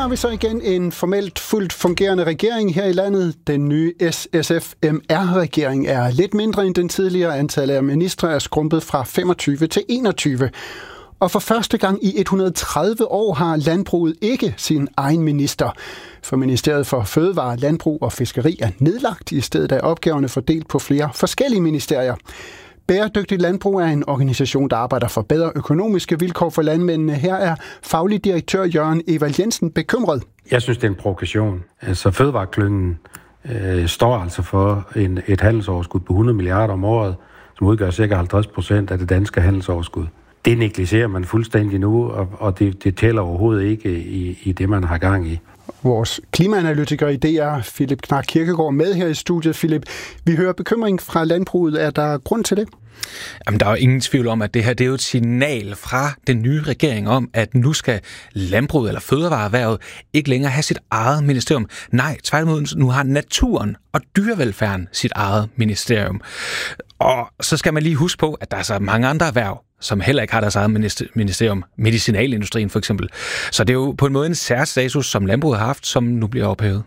har vi så igen en formelt fuldt fungerende regering her i landet. Den nye SSF-MR-regering er lidt mindre end den tidligere. Antallet af ministre er skrumpet fra 25 til 21. Og for første gang i 130 år har landbruget ikke sin egen minister. For Ministeriet for Fødevare, Landbrug og Fiskeri er nedlagt. I stedet er opgaverne fordelt på flere forskellige ministerier. Bæredygtigt Landbrug er en organisation, der arbejder for bedre økonomiske vilkår for landmændene. Her er faglig direktør Jørgen Evald Jensen bekymret. Jeg synes, det er en provokation. Altså fødevareklyngen står altså for et handelsoverskud på 100 milliarder om året, som udgør ca. 50% af det danske handelsoverskud. Det negligerer man fuldstændig nu, og det tæller overhovedet ikke i det, man har gang i. Vores klimaanalytiker i DR, Philip Knark Kirkegaard, med her i studiet. Philip, vi hører bekymring fra landbruget. Er der grund til det? Jamen, der er jo ingen tvivl om, at det her det er jo et signal fra den nye regering om, at nu skal landbruget eller fødevareerhvervet ikke længere have sit eget ministerium. Nej, tværtimod, nu har naturen og dyrevelfærden sit eget ministerium. Og så skal man lige huske på, at der er så mange andre erhverv, som heller ikke har deres eget ministerium. Medicinalindustrien for eksempel. Så det er jo på en måde en særstatus, som landbruget har haft, som nu bliver ophævet.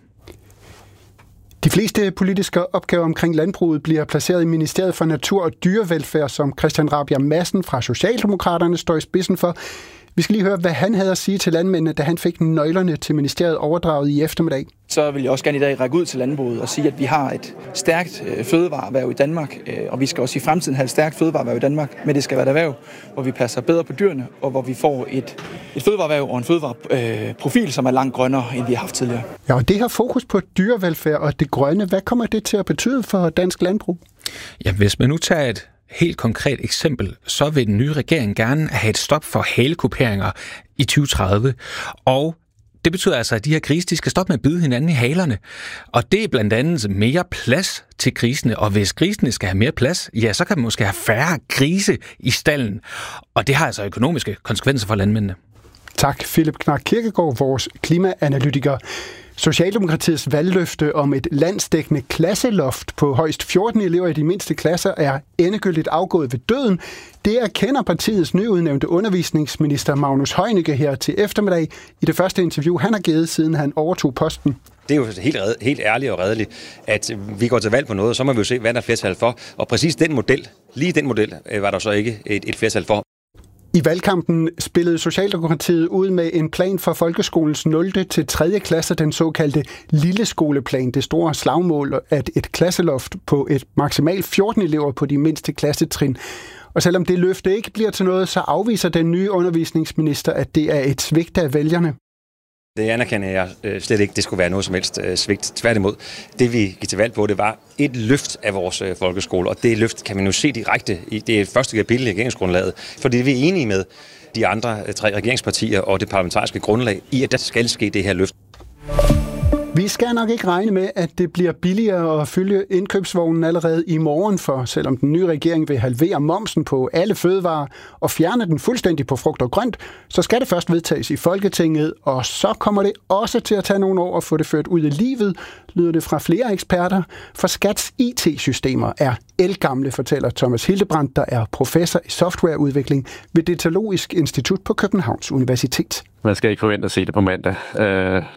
De fleste politiske opgaver omkring landbruget bliver placeret i Ministeriet for Natur og Dyrevelfærd, som Christian Rabjerg Madsen fra Socialdemokraterne står i spidsen for. Vi skal lige høre, hvad han havde at sige til landmændene, da han fik nøglerne til ministeriet overdraget i eftermiddag. Så vil jeg også gerne i dag række ud til landbruget og sige, at vi har et stærkt fødevareerhverv i Danmark, og vi skal også i fremtiden have et stærkt fødevareerhverv i Danmark, men det skal være et erhverv, hvor vi passer bedre på dyrene, og hvor vi får et fødevareerhverv og en fødevareprofil, som er langt grønnere, end vi har haft tidligere. Ja, og det her fokus på dyrevelfærd og det grønne, hvad kommer det til at betyde for dansk landbrug? Ja, hvis man nu tager et helt konkret eksempel, så vil den nye regering gerne have et stop for halekuperinger i 2030. Og det betyder altså, at de her grise, de skal stoppe med at bide hinanden i halerne. Og det er blandt andet mere plads til grisene. Og hvis grisene skal have mere plads, ja, så kan man måske have færre grise i stallen. Og det har altså økonomiske konsekvenser for landmændene. Tak, Philip Knark Kirkegaard, vores klimaanalytiker. Socialdemokratiets valgløfte om et landsdækkende klasseloft på højst 14 elever i de mindste klasser er endegyldigt afgået ved døden. Det erkender partiets nyudnævnte undervisningsminister Magnus Heunicke her til eftermiddag i det første interview, han har givet, siden han overtog posten. Det er jo helt ærligt og redeligt, at vi går til valg på noget, og så må vi jo se, hvad der er flertal for. Og præcis den model, var der så ikke et flertal for. I valgkampen spillede Socialdemokratiet ud med en plan for folkeskolens 0. til 3. klasse, den såkaldte lilleskoleplan. Det store slagmål, at et klasseloft på et maksimalt 14 elever på de mindste klassetrin. Og selvom det løfte ikke bliver til noget, så afviser den nye undervisningsminister, at det er et svigt af vælgerne. Det anerkender jeg slet ikke, det skulle være noget som helst svigt. Tværtimod, det vi gik til valg på, det var et løft af vores folkeskole, og det løft kan man jo se direkte i det første kapitel i regeringsgrundlaget, fordi vi er enige med de andre 3 regeringspartier og det parlamentariske grundlag i, at der skal ske det her løft. Vi skal nok ikke regne med, at det bliver billigere at fylde indkøbsvognen allerede i morgen, for selvom den nye regering vil halvere momsen på alle fødevarer og fjerne den fuldstændig på frugt og grønt, så skal det først vedtages i Folketinget, og så kommer det også til at tage nogle år at få det ført ud i livet, lyder det fra flere eksperter, for Skats IT-systemer er ældgamle, fortæller Thomas Hildebrandt, der er professor i softwareudvikling ved Datalogisk Institut på Københavns Universitet. Man skal ikke forvente at se det på mandag.